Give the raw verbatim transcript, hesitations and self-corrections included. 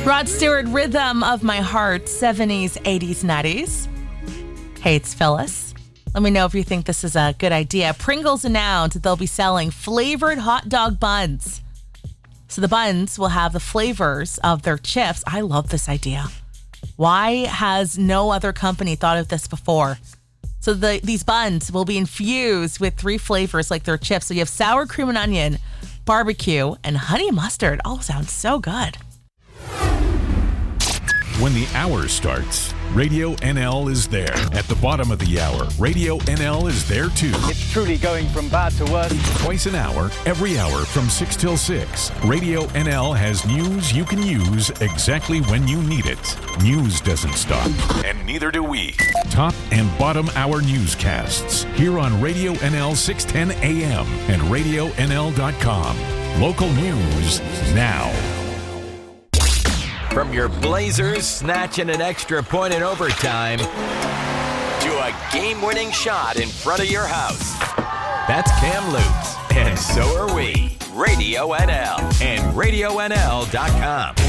Rod Stewart, Rhythm of My Heart, seventies, eighties, nineties. Hey, it's Phyllis. Let me know if you think this is a good idea. Pringles announced that they'll be selling flavored hot dog buns. So the buns will have the flavors of their chips. I love this idea. Why has no other company thought of this before? So the, these buns will be infused with three flavors like their chips. So you have sour cream and onion, barbecue, and honey mustard. Oh, sounds so good. When the hour starts, Radio N L is there. At the bottom of the hour, Radio N L is there too. It's truly going from bad to worse. Twice an hour, every hour from six till six. Radio N L has news you can use exactly when you need it. News doesn't stop, and neither do we. Top and bottom hour newscasts here on Radio N L six ten A M and radio n l dot com. Local news now. From your Blazers snatching an extra point in overtime to a game-winning shot in front of your house. That's Cam Lutz, and so are we. Radio N L and radio n l dot com.